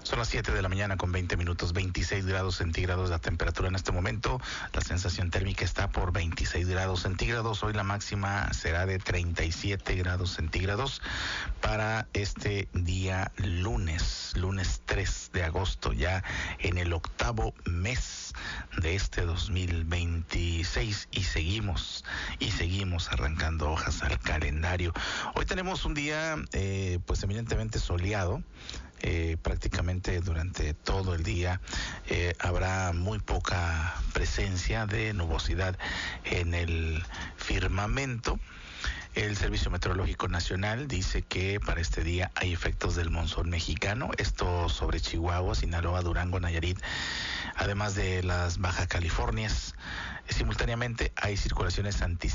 Son las 7 de la mañana con 20 minutos, 26 grados centígrados la temperatura en este momento. La sensación térmica está por 26 grados centígrados. Hoy la máxima será de 37 grados centígrados para este día lunes 3 de agosto, ya en el octavo mes de este 2026 y seguimos arrancando hojas al calendario. Hoy tenemos un día pues eminentemente soleado. Prácticamente durante todo el día habrá muy poca presencia de nubosidad en el firmamento. El Servicio Meteorológico Nacional dice que para este día hay efectos del monzón mexicano, esto sobre Chihuahua, Sinaloa, Durango, Nayarit, además de las Baja Californias. Simultáneamente hay circulaciones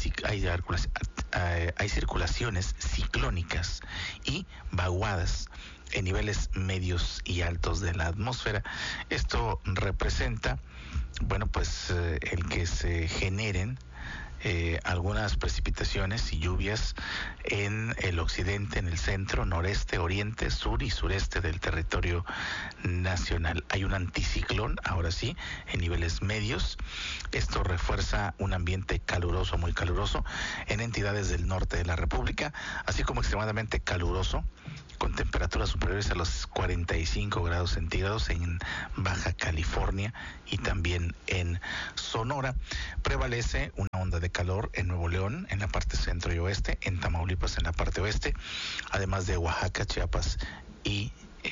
ciclónicas y vaguadas en niveles medios y altos de la atmósfera. Esto representa, el que se generen algunas precipitaciones y lluvias en el occidente, en el centro, noreste, oriente, sur y sureste del territorio nacional. Hay un anticiclón, ahora sí, en niveles medios. Esto refuerza un ambiente caluroso, muy caluroso, en entidades del norte de la República, así como extremadamente caluroso, con temperaturas superiores a los 45 grados centígrados en Baja California y también en Sonora. Prevalece una onda de calor en Nuevo León, en la parte centro y oeste, en Tamaulipas, en la parte oeste, además de Oaxaca, Chiapas y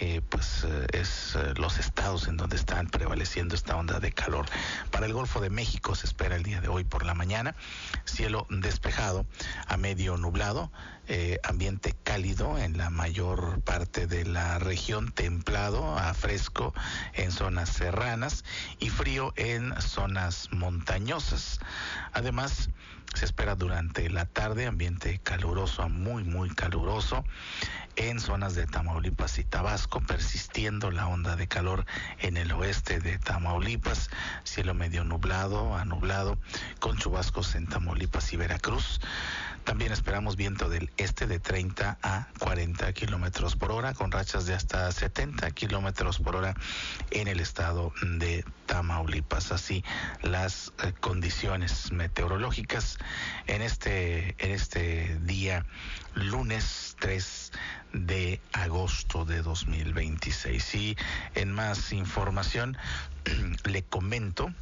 los estados en donde están prevaleciendo esta onda de calor. Para el Golfo de México se espera el día de hoy por la mañana cielo despejado a medio nublado, ambiente cálido en la mayor parte de la región, templado a fresco en zonas serranas y frío en zonas montañosas. Además, se espera durante la tarde ambiente caluroso a muy caluroso en zonas de Tamaulipas y Tabasco, persistiendo la onda de calor en el oeste de Tamaulipas, cielo medio nublado a nublado, con chubascos en Tamaulipas y Veracruz. También esperamos viento del este de 30 a 40 kilómetros por hora, con rachas de hasta 70 kilómetros por hora en el estado de Tamaulipas. Así las condiciones meteorológicas en este día lunes 3 de agosto de 2026. Y en más información le comento,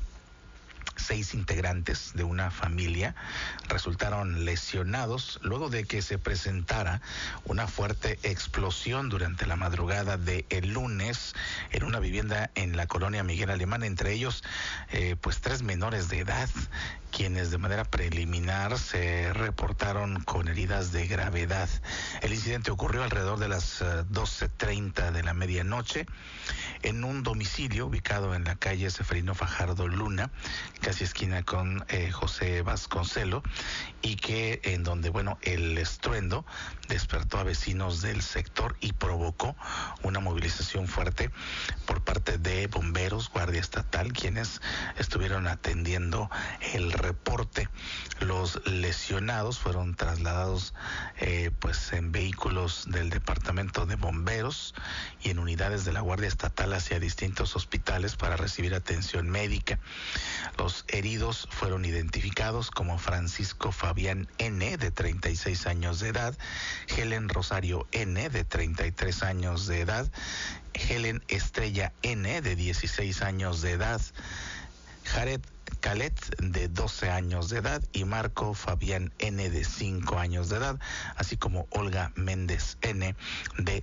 6 integrantes de una familia resultaron lesionados luego de que se presentara una fuerte explosión durante la madrugada de el lunes en una vivienda en la colonia Miguel Alemán, entre ellos 3 menores de edad, quienes de manera preliminar se reportaron con heridas de gravedad. El incidente ocurrió alrededor de las 12:30 de la medianoche en un domicilio ubicado en la calle Seferino Fajardo Luna, casi esquina con José Vasconcelo, y que en donde el estruendo despertó a vecinos del sector y provocó una movilización fuerte por parte de bomberos, Guardia Estatal, quienes estuvieron atendiendo el reporte. Los lesionados fueron trasladados en vehículos del departamento de bomberos y en unidades de la Guardia Estatal hacia distintos hospitales para recibir atención médica. Los heridos fueron identificados como Francisco Fabián N., de 36 años de edad, Helen Rosario N., de 33 años de edad, Helen Estrella N., de 16 años de edad, Jared Calet, de 12 años de edad, y Marco Fabián N., de 5 años de edad, así como Olga Méndez N., de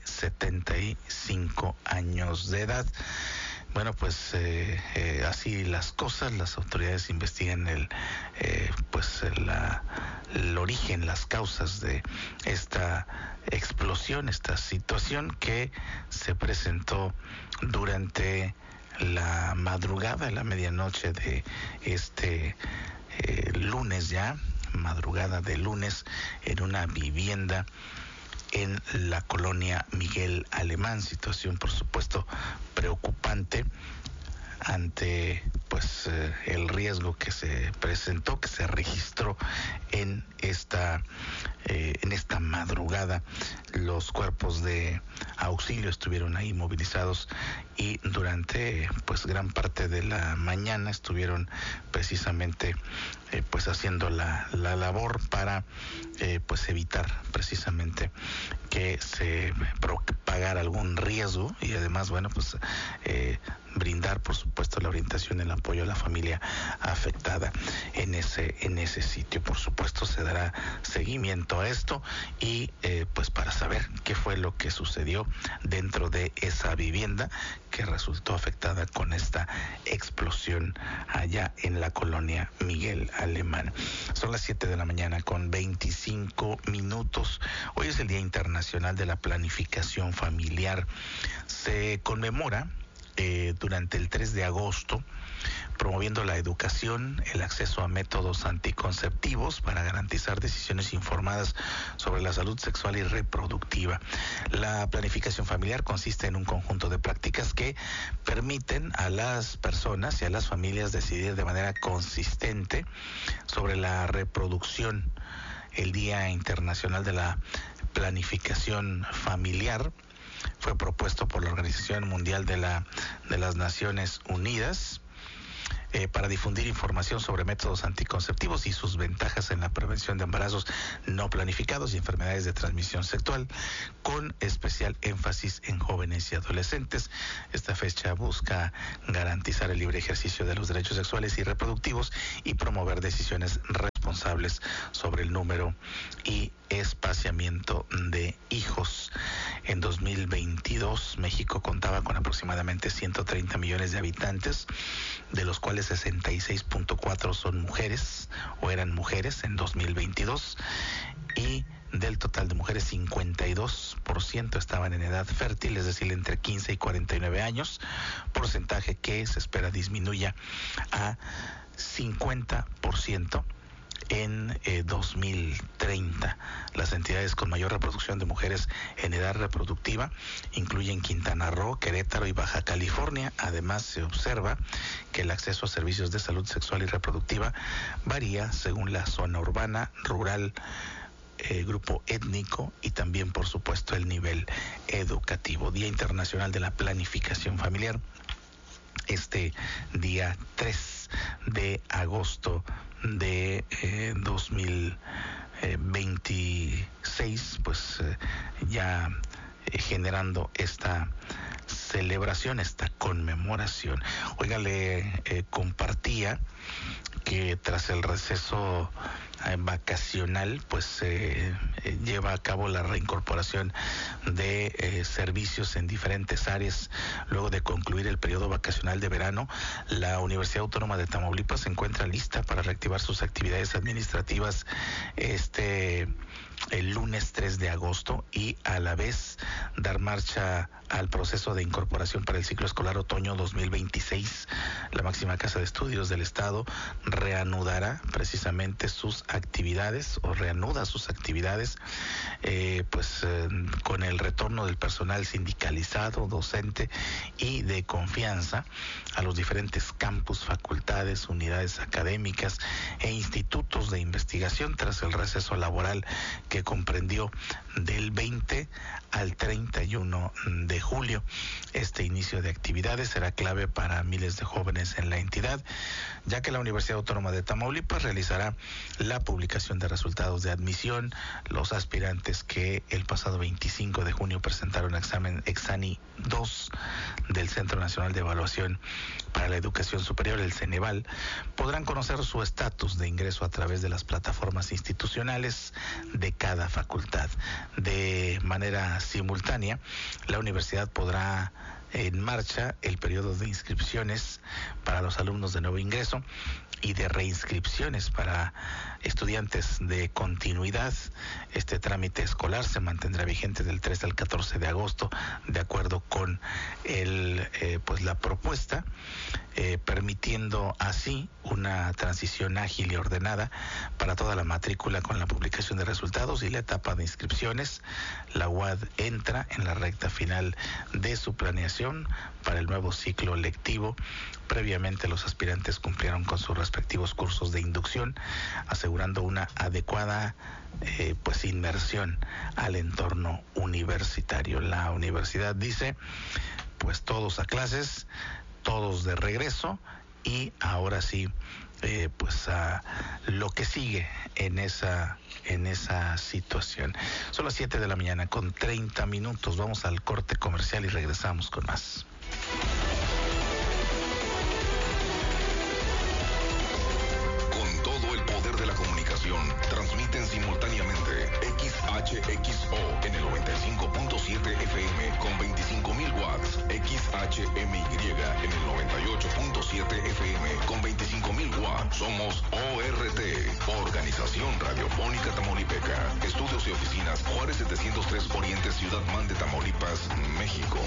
75 años de edad. Así las cosas, las autoridades investigan el origen, las causas de esta explosión, esta situación que se presentó durante la madrugada, la medianoche de este lunes, ya madrugada de lunes, en una vivienda en la colonia Miguel Alemán. Situación, por supuesto, preocupante ante pues el riesgo que se presentó, que se registró en esta madrugada. Los cuerpos de auxilio estuvieron ahí movilizados y durante pues gran parte de la mañana estuvieron precisamente pues haciendo la labor para pues evitar precisamente que se propagara algún riesgo y además bueno pues brindar por supuesto la orientación y el apoyo a la familia afectada en ese sitio. Por supuesto se dará seguimiento a esto y pues para saber qué fue lo que sucedió dentro de esa vivienda que resultó afectada con esta explosión allá en la colonia Miguel Alemán. Son las 7 de la mañana con 25 minutos. Hoy es el Día Internacional de la Planificación Familiar. Se conmemora durante el 3 de agosto, promoviendo la educación, el acceso a métodos anticonceptivos para garantizar decisiones informadas sobre la salud sexual y reproductiva. La planificación familiar consiste en un conjunto de prácticas que permiten a las personas y a las familias decidir de manera consistente sobre la reproducción. El Día Internacional de la Planificación Familiar fue propuesto por la Organización Mundial de las Naciones Unidas para difundir información sobre métodos anticonceptivos y sus ventajas en la prevención de embarazos no planificados y enfermedades de transmisión sexual, con especial énfasis en jóvenes y adolescentes. Esta fecha busca garantizar el libre ejercicio de los derechos sexuales y reproductivos y promover decisiones responsables sobre el número y espaciamiento de hijos. En 2022, México contaba con aproximadamente 130 millones de habitantes, de los cuales 66.4 son mujeres o eran mujeres en 2022, y del total de mujeres 52% estaban en edad fértil, es decir, entre 15 y 49 años, porcentaje que se espera disminuya a 50% en 2030. Las entidades con mayor reproducción de mujeres en edad reproductiva incluyen Quintana Roo, Querétaro y Baja California. Además, se observa que el acceso a servicios de salud sexual y reproductiva varía según la zona urbana, rural, grupo étnico y también, por supuesto, el nivel educativo. Día Internacional de la Planificación Familiar. Este día 3 de agosto de 2026, pues ya generando esta celebración, esta conmemoración. Oiga, le compartía que tras el receso vacacional, pues se lleva a cabo la reincorporación de servicios en diferentes áreas. Luego de concluir el periodo vacacional de verano, la Universidad Autónoma de Tamaulipas se encuentra lista para reactivar sus actividades administrativas el lunes 3 de agosto y a la vez dar marcha al proceso de incorporación para el ciclo escolar otoño 2026. La máxima casa de estudios del estado reanudará precisamente sus actividades o reanuda sus actividades con el retorno del personal sindicalizado, docente y de confianza a los diferentes campus, facultades, unidades académicas e institutos de investigación tras el receso laboral que comprendió del 20 al 31 de julio. Este inicio de actividades será clave para miles de jóvenes en la entidad, ya que la Universidad Autónoma de Tamaulipas realizará la publicación de resultados de admisión. Los aspirantes que el pasado 25 de junio presentaron examen Exani 2 del Centro Nacional de Evaluación para la Educación Superior, el Ceneval, podrán conocer su estatus de ingreso a través de las plataformas institucionales de cada facultad. De manera simultánea, la universidad podrá en marcha el periodo de inscripciones para los alumnos de nuevo ingreso y de reinscripciones para estudiantes de continuidad. Este trámite escolar se mantendrá vigente del 3 al 14 de agosto, de acuerdo con la propuesta, permitiendo así una transición ágil y ordenada para toda la matrícula con la publicación de resultados y la etapa de inscripciones. La UAD entra en la recta final de su planeación preparación para el nuevo ciclo lectivo. Previamente los aspirantes cumplieron con sus respectivos cursos de inducción, asegurando una adecuada inmersión al entorno universitario. La universidad dice, pues todos a clases, todos de regreso, y ahora sí, a lo que sigue en esa situación. Son las 7 de la mañana con 30 minutos. Vamos al corte comercial y regresamos con más. Con todo el poder de la comunicación, transmiten simultáneamente XHXO en el 95.7 FM con 25.000 watts, XHMY en el 98.7 FM con 25.000 watts. Somos ORT, Organización Radiofónica Tamaulipeca. Estudios y oficinas Juárez 703 Oriente, Ciudad Man de Tamaulipas, México.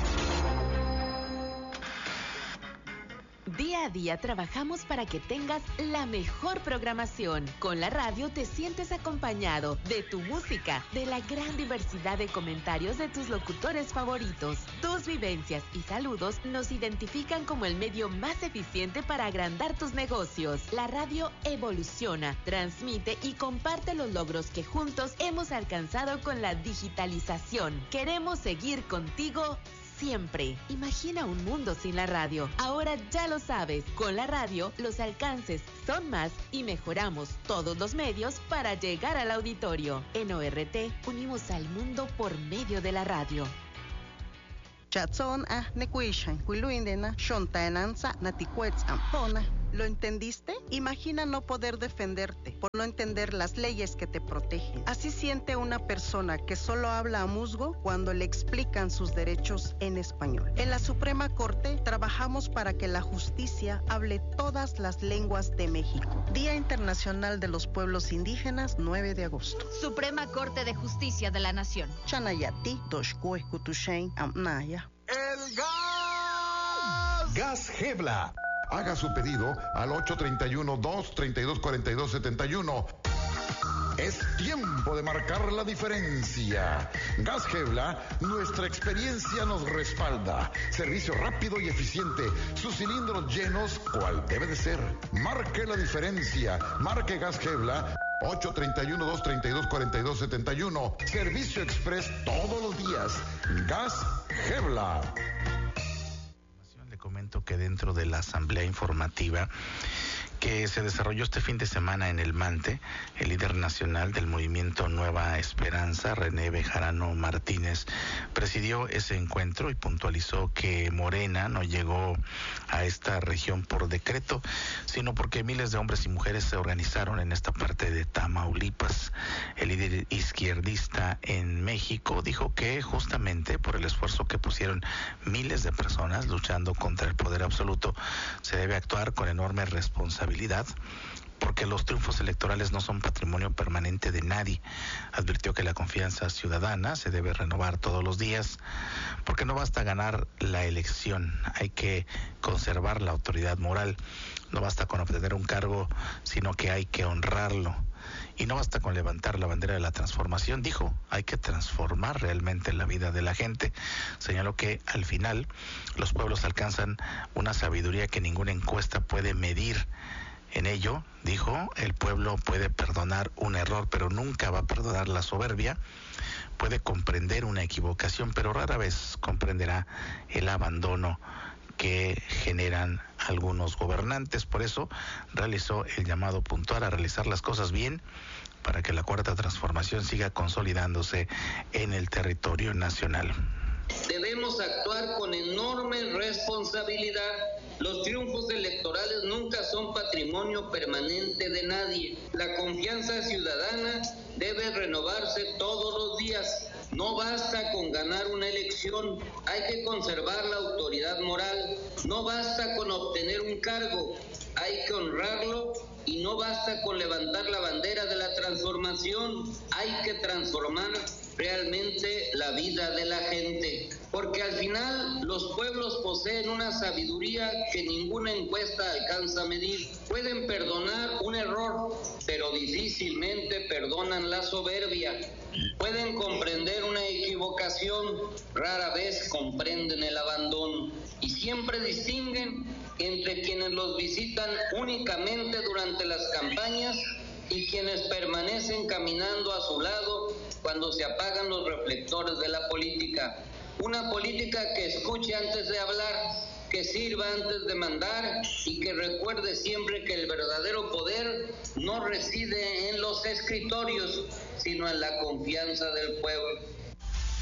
Día a día trabajamos para que tengas la mejor programación. Con la radio te sientes acompañado de tu música, de la gran diversidad de comentarios de tus locutores favoritos. Tus vivencias y saludos nos identifican como el medio más eficiente para agrandar tus negocios. La radio evoluciona, transmite y comparte los logros que juntos hemos alcanzado con la digitalización. Queremos seguir contigo siempre. Imagina un mundo sin la radio. Ahora ya lo sabes. Con la radio, los alcances son más y mejoramos todos los medios para llegar al auditorio. En ORT, unimos al mundo por medio de la radio. ¿Lo entendiste? Imagina no poder defenderte por no entender las leyes que te protegen. Así siente una persona que solo habla a musgo cuando le explican sus derechos en español. En la Suprema Corte trabajamos para que la justicia hable todas las lenguas de México. Día Internacional de los Pueblos Indígenas, 9 de agosto. Suprema Corte de Justicia de la Nación. Chanayati, Doshkue, Kutushain, Amnaya. ¡El gas! Gas Gebla. Haga su pedido al 831-232-4271. Es tiempo de marcar la diferencia. Gas Gebla, nuestra experiencia nos respalda. Servicio rápido y eficiente. Sus cilindros llenos, cual debe de ser. Marque la diferencia. Marque Gas Gebla. 831-232-4271. Servicio express todos los días. Gas Gebla. Le comento que dentro de la asamblea informativa que se desarrolló este fin de semana en el Mante, el líder nacional del movimiento Nueva Esperanza, René Bejarano Martínez, presidió ese encuentro y puntualizó que Morena no llegó a esta región por decreto, sino porque miles de hombres y mujeres se organizaron en esta parte de Tamaulipas. El líder izquierdista en México dijo que justamente por el esfuerzo que pusieron miles de personas luchando contra el poder absoluto, se debe actuar con enorme responsabilidad, porque los triunfos electorales no son patrimonio permanente de nadie. Advirtió que la confianza ciudadana se debe renovar todos los días, porque no basta ganar la elección, hay que conservar la autoridad moral. No basta con obtener un cargo, sino que hay que honrarlo. Y no basta con levantar la bandera de la transformación, dijo, hay que transformar realmente la vida de la gente. Señaló que al final los pueblos alcanzan una sabiduría que ninguna encuesta puede medir. En ello, dijo, el pueblo puede perdonar un error, pero nunca va a perdonar la soberbia. Puede comprender una equivocación, pero rara vez comprenderá el abandono que generan algunos gobernantes. Por eso realizó el llamado puntual a realizar las cosas bien para que la cuarta transformación siga consolidándose en el territorio nacional. Debemos actuar con enorme responsabilidad. Los triunfos electorales nunca son patrimonio permanente de nadie. La confianza ciudadana debe renovarse todos los días. No basta con ganar una elección, hay que conservar la autoridad moral. No basta con obtener un cargo, hay que honrarlo. Y no basta con levantar la bandera de la transformación, hay que transformar realmente la vida de la gente. Porque al final los pueblos poseen una sabiduría que ninguna encuesta alcanza a medir. Pueden perdonar un error, pero difícilmente perdonan la soberbia. Pueden comprender una equivocación, rara vez comprenden el abandono y siempre distinguen entre quienes los visitan únicamente durante las campañas y quienes permanecen caminando a su lado cuando se apagan los reflectores de la política. Una política que escuche antes de hablar, que sirva antes de mandar y que recuerde siempre que el verdadero poder no reside en los escritorios, sino en la confianza del pueblo.